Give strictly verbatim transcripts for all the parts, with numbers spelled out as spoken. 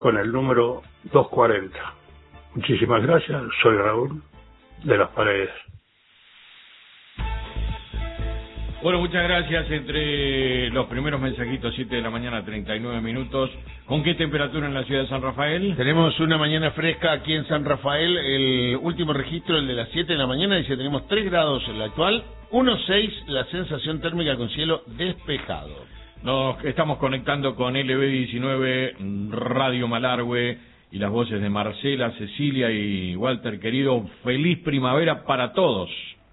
con el número doscientos cuarenta. Muchísimas gracias, soy Raúl de Las Paredes. Bueno, muchas gracias. Entre los primeros mensajitos, siete de la mañana, treinta y nueve minutos. ¿Con qué temperatura en la ciudad de San Rafael? Tenemos una mañana fresca aquí en San Rafael. El último registro, el de las siete de la mañana, dice tenemos tres grados en la actual, uno coma seis la sensación térmica con cielo despejado. Nos estamos conectando con L B diecinueve, Radio Malargüe, y las voces de Marcela, Cecilia y Walter, querido. Feliz primavera para todos.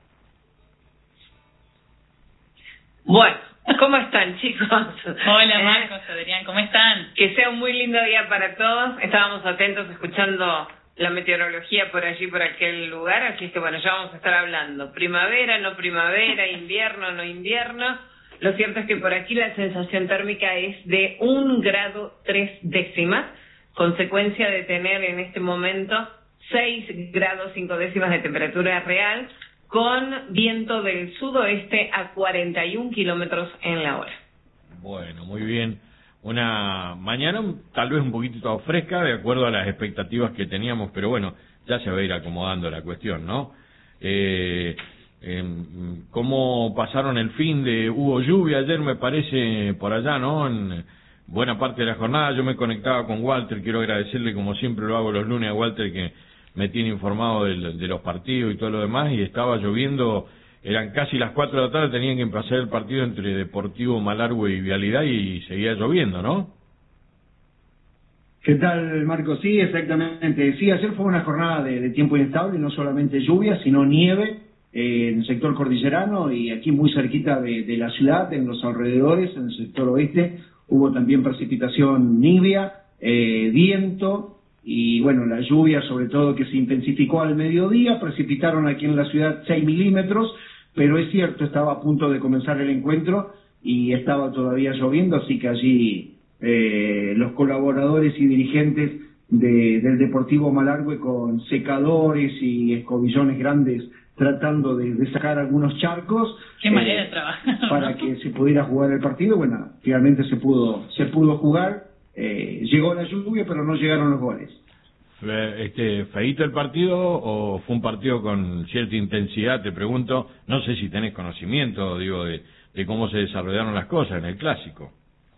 Bueno, ¿cómo están, chicos? Hola, Marcos, eh, Adrián, ¿cómo están? Que sea un muy lindo día para todos. Estábamos atentos escuchando la meteorología por allí, por aquel lugar, así es que bueno, ya vamos a estar hablando. Primavera, no primavera, invierno, no invierno. Lo cierto es que por aquí la sensación térmica es de un grado tres décimas, consecuencia de tener en este momento seis grados cinco décimas de temperatura real, con viento del sudoeste a cuarenta y un kilómetros en la hora. Bueno, muy bien. Una mañana tal vez un poquitito fresca, de acuerdo a las expectativas que teníamos, pero bueno, ya se va a ir acomodando la cuestión, ¿no? Eh, eh, ¿Cómo pasaron el fin de Hubo lluvia ayer, me parece, por allá, ¿no? En buena parte de la jornada. Yo me conectaba con Walter, quiero agradecerle, como siempre lo hago los lunes, a Walter, que me tiene informado de, de los partidos y todo lo demás, y estaba lloviendo, eran casi las cuatro de la tarde, tenían que empezar el partido entre Deportivo Malargüe y Vialidad, y seguía lloviendo, ¿no? ¿Qué tal, Marco? Sí, exactamente. Sí, ayer fue una jornada de, de tiempo inestable, no solamente lluvia, sino nieve eh, en el sector cordillerano y aquí muy cerquita de, de la ciudad, en los alrededores, en el sector oeste, hubo también precipitación nibia, eh, viento. Y bueno, la lluvia sobre todo que se intensificó al mediodía, precipitaron aquí en la ciudad seis milímetros, pero es cierto, estaba a punto de comenzar el encuentro y estaba todavía lloviendo, así que allí eh, los colaboradores y dirigentes de, del Deportivo Malargüe con secadores y escobillones grandes tratando de, de sacar algunos charcos. Qué manera de trabajar. Para que se pudiera jugar el partido. Bueno, finalmente se pudo, se pudo jugar. Eh, llegó la lluvia, pero no llegaron los goles. Este, ¿feíto el partido o fue un partido con cierta intensidad? Te pregunto, no sé si tenés conocimiento, digo, de, de cómo se desarrollaron las cosas en el clásico.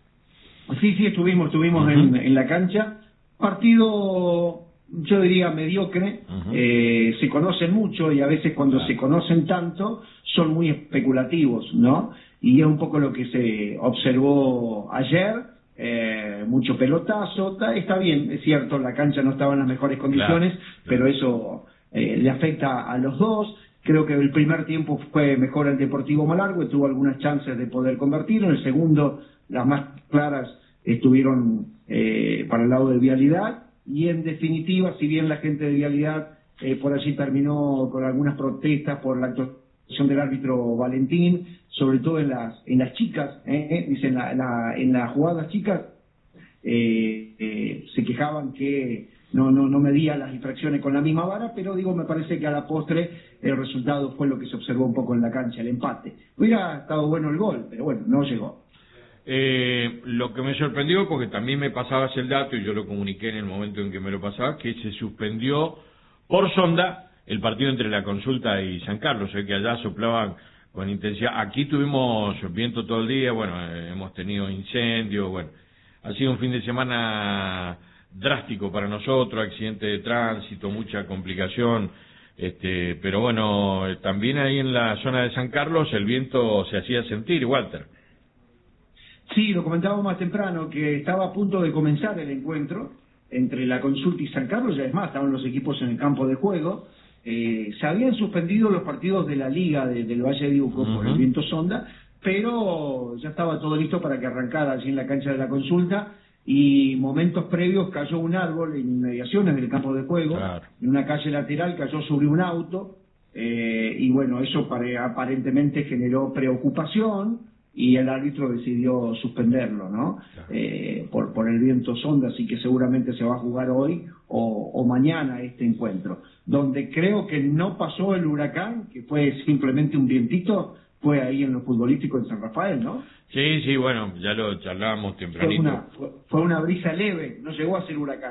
Sí, sí, estuvimos, estuvimos uh-huh. en, en la cancha. Partido, yo diría, mediocre. Uh-huh. eh, se conocen mucho y a veces cuando claro. se conocen tanto son muy especulativos, ¿no? Y es un poco lo que se observó ayer. Eh, mucho pelotazo, está, está bien, es cierto, la cancha no estaba en las mejores condiciones, claro, claro. pero eso eh, le afecta a los dos. Creo que el primer tiempo fue mejor el Deportivo Malargüe, tuvo algunas chances de poder convertir, en el segundo las más claras estuvieron eh, para el lado de Vialidad, y en definitiva, si bien la gente de Vialidad eh, por allí terminó con algunas protestas por la actuación del árbitro Valentín, sobre todo en las en las chicas, ¿eh? dicen la, la, en las jugadas chicas eh, eh, se quejaban que no no no medía las infracciones con la misma vara, pero digo, me parece que a la postre el resultado fue lo que se observó un poco en la cancha, el empate. Hubiera estado bueno el gol, pero bueno, no llegó. Eh, lo que me sorprendió, porque también me pasabas el dato y yo lo comuniqué en el momento en que me lo pasabas, que se suspendió por sonda el partido entre La Consulta y San Carlos, eh, que allá soplaban con intensidad. Aquí tuvimos viento todo el día, bueno, eh, hemos tenido incendios, bueno, ha sido un fin de semana drástico para nosotros, accidente de tránsito, mucha complicación, este, pero bueno, también ahí en la zona de San Carlos el viento se hacía sentir, Walter. Sí, lo comentábamos más temprano, que estaba a punto de comenzar el encuentro entre La Consulta y San Carlos, ya es más, estaban los equipos en el campo de juego. Eh, se habían suspendido los partidos de la Liga de, del Valle de Uco uh-huh. por el viento sonda, pero ya estaba todo listo para que arrancara allí en la cancha de La Consulta, y momentos previos cayó un árbol en inmediaciones del campo de juego, claro. en una calle lateral cayó sobre un auto, eh, y bueno, eso pare, aparentemente generó preocupación, y el árbitro decidió suspenderlo, ¿no? Claro. Eh, por, por el viento sonda, así que seguramente se va a jugar hoy o, o mañana este encuentro. Donde creo que no pasó el huracán, que fue simplemente un vientito, fue ahí en lo futbolístico en San Rafael, ¿no? Sí, sí, bueno, ya lo charlábamos Fue tempranito. una, fue, fue una brisa leve, no llegó a ser huracán.